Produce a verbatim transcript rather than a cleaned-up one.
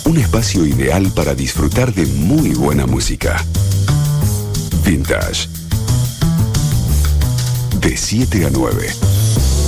un espacio ideal para disfrutar de muy buena música. Vintage. De siete a nueve.